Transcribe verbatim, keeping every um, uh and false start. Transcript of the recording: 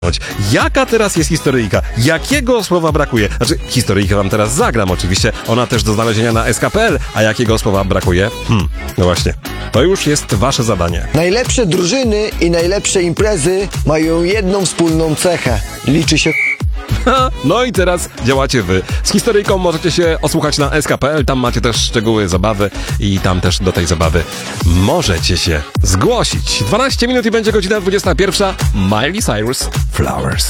Jaka teraz jest historyjka? Jakiego słowa brakuje? Znaczy, historyjkę wam teraz zagram oczywiście, ona też do znalezienia na S K P L, a jakiego słowa brakuje? Hmm, no właśnie, to już jest wasze zadanie. Najlepsze drużyny i najlepsze imprezy mają jedną wspólną cechę. Liczy się... No i teraz działacie wy. Z historyjką możecie się osłuchać na S K P L, tam macie też szczegóły zabawy i tam też do tej zabawy możecie się zgłosić. dwanaście minut i będzie godzina dwudziesta pierwsza. Miley Cyrus, Flowers.